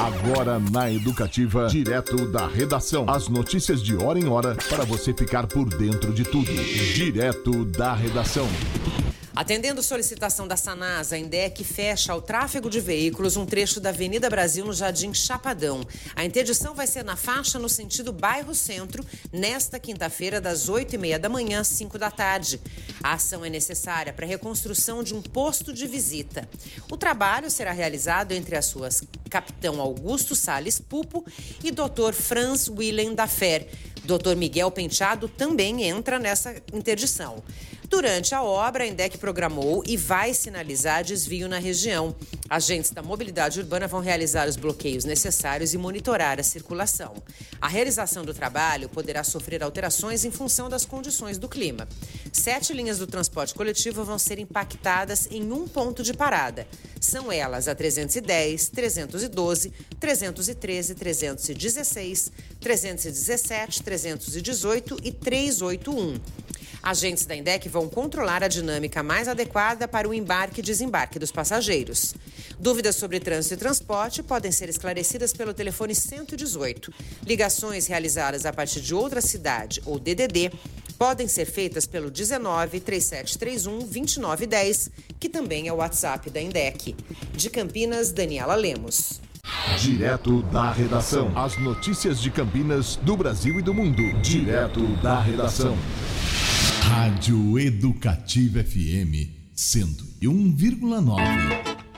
Agora na Educativa, direto da redação. As notícias de hora em hora para você ficar por dentro de tudo. Direto da redação. Atendendo solicitação da Sanasa, a INDEC fecha ao tráfego de veículos um trecho da Avenida Brasil no Jardim Chapadão. A interdição vai ser na faixa no sentido bairro-centro, nesta quinta-feira, das 8h30 da manhã às 5 da tarde. A ação é necessária para a reconstrução de um posto de visita. O trabalho será realizado entre as ruas Capitão Augusto Salles Pupo e Dr. Franz Willem Dafer. Dr. Miguel Penteado também entra nessa interdição. Durante a obra, a INDEC programou e vai sinalizar desvio na região. Agentes da mobilidade urbana vão realizar os bloqueios necessários e monitorar a circulação. A realização do trabalho poderá sofrer alterações em função das condições do clima. 7 linhas do transporte coletivo vão ser impactadas em um ponto de parada. São elas a 310, 312, 313, 316, 317, 318 e 381. Agentes da INDEC vão controlar a dinâmica mais adequada para o embarque e desembarque dos passageiros. Dúvidas sobre trânsito e transporte podem ser esclarecidas pelo telefone 118. Ligações realizadas a partir de outra cidade ou DDD podem ser feitas pelo 19 3731 2910, que também é o WhatsApp da INDEC. De Campinas, Daniela Lemos. Direto da redação. As notícias de Campinas, do Brasil e do mundo. Direto da redação. Rádio Educativa FM 101,9.